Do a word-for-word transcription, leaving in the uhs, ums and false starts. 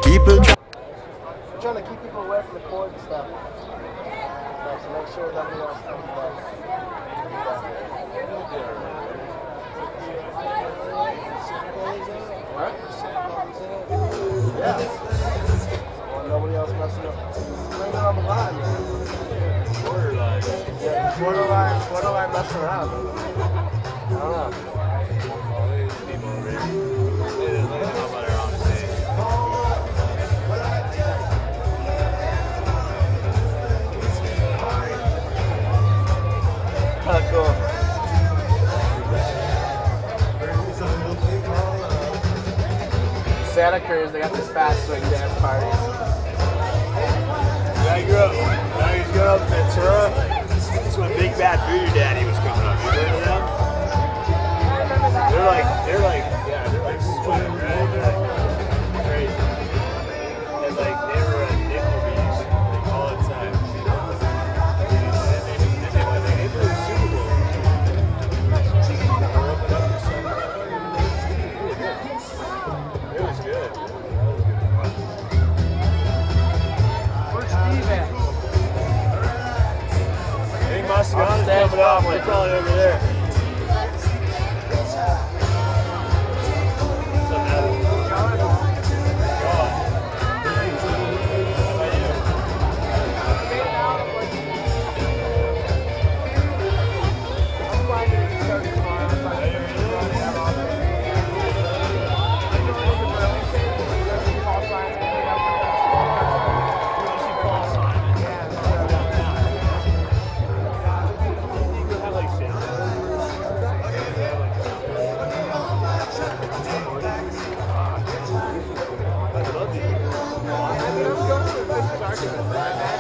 People try. We're trying to keep people away from the cord and stuff. Yeah, so make sure nobody else comes back. What? Yeah. Well, nobody else messing up. Bring it on the line, man. Borderline. Yeah, borderline, borderline messing around. I don't know. Oh, these people over here. They didn't let them know about our own stage. Kinda cool. Santa Cruz, they got this fast swing dance parties. I grew up, when I used to grow up in Ventura, that's when Big Bad Voodoo Daddy was coming up. You heard of them? They're like, they're like, yeah, they're like sweating, right? They're like crazy. And like, they were at nickel bees, like all the time. And then they, then they went, they played the Super Bowl. It was good. Where's Steve at? I think Masagana's coming up. They're probably over there.